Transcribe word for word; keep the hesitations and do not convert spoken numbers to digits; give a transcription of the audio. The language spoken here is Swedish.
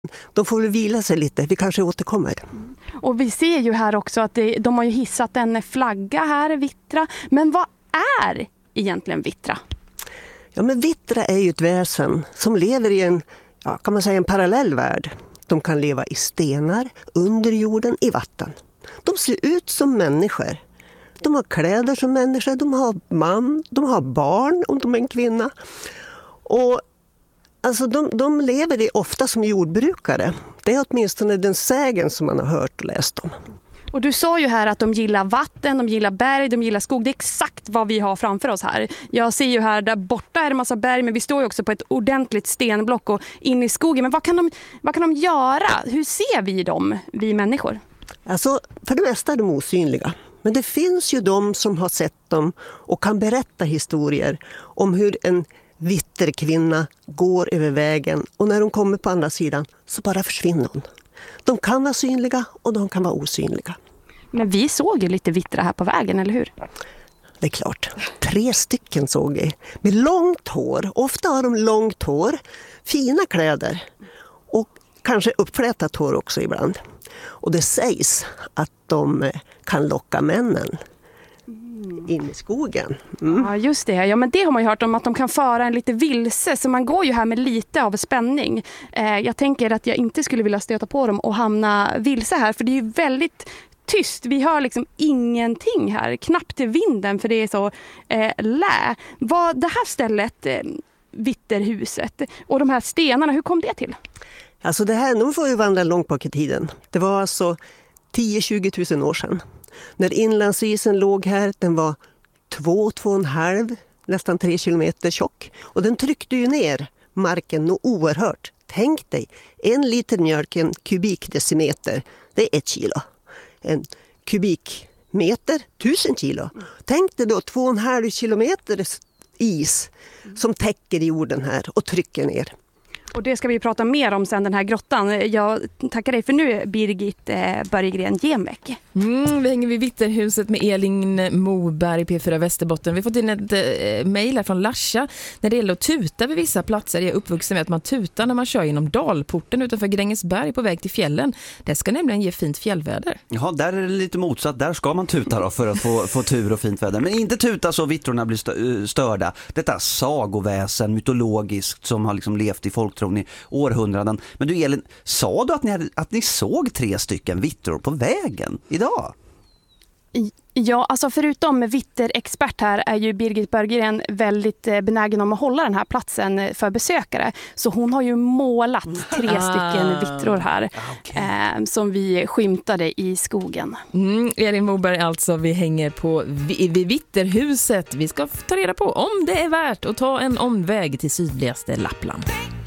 De får väl vila sig lite, vi kanske återkommer. Och vi ser ju här också att det, de har ju hissat en flagga här, Vittra. Men vad är egentligen Vittra? Ja, men Vittra är ju ett väsen som lever i en, ja, kan man säga, en parallell värld. De kan leva i stenar, under jorden, i vatten. De ser ut som människor. De har kläder som människor, de har man, de har barn om de är en kvinna. Och alltså de, de lever ofta som jordbrukare. Det är åtminstone den sägen som man har hört och läst om. Och du sa ju här att de gillar vatten, de gillar berg, de gillar skog. Det är exakt vad vi har framför oss här. Jag ser ju här, där borta är det en massa berg, men vi står ju också på ett ordentligt stenblock och in i skogen. Men vad kan de, vad kan de göra? Hur ser vi dem, vi människor? Alltså, för det mesta är de osynliga. Men det finns ju de som har sett dem och kan berätta historier om hur en vitterkvinna går över vägen och när hon kommer på andra sidan så bara försvinner hon. De kan vara synliga och de kan vara osynliga. Men vi såg ju lite vittra här på vägen, eller hur? Det är klart. Tre stycken såg vi. Med långt hår. Ofta har de långt hår. Fina kläder. Och kanske uppflätat hår också ibland. Och det sägs att de kan locka männen in i skogen. Mm. Ja, just det. Ja, men det har man ju hört om, att de kan föra en lite vilse. Så man går ju här med lite av spänning. Eh, jag tänker att jag inte skulle vilja stöta på dem och hamna vilse här. För det är ju väldigt tyst. Vi hör liksom ingenting här. Knappt till vinden, för det är så eh, lä. Vad det här stället, eh, Vitterhuset, och de här stenarna, hur kom det till? Alltså det här, nu får vi vandra långt bak i tiden. Det var alltså tio till tjugo tusen år sedan. När inlandsisen låg här, den var två, två och en halv, nästan tre kilometer tjock. Och den tryckte ju ner marken nog oerhört. Tänk dig, en liter mjölk, en kubikdecimeter, det är ett kilo. En kubikmeter, tusen kilo. Tänk dig då två och en halv kilometer is som täcker jorden här och trycker ner. Och det ska vi prata mer om sen, den här grottan. Jag tackar dig för nu, Birgit eh, Börjegren Genbeck. Mm, vi hänger vid Vitterhuset med Elin Moberg, P fyra Västerbotten. Vi har fått in ett eh, mejl här från Larsa. När det gäller att tuta vid vissa platser, jag är uppvuxen med att man tutar när man kör genom Dalporten utanför Grängesberg på väg till fjällen. Det ska nämligen ge fint fjällväder. Ja, där är det lite motsatt. Där ska man tuta då för att få, få tur och fint väder. Men inte tuta så vittrorna blir störda. Detta sagoväsen, mytologiskt, som har liksom levt i folktron i århundraden. Men du Elin, sa du att ni, hade, att ni såg tre stycken vittror på vägen idag? Ja, alltså förutom vitterexpert här är ju Birgit Börgren väldigt benägen om att hålla den här platsen för besökare. Så hon har ju målat tre stycken vittror här okay. eh, som vi skymtade i skogen. Mm, Elin Moberg alltså, vi hänger på vid Vitterhuset. Vi ska ta reda på om det är värt att ta en omväg till sydligaste Lappland.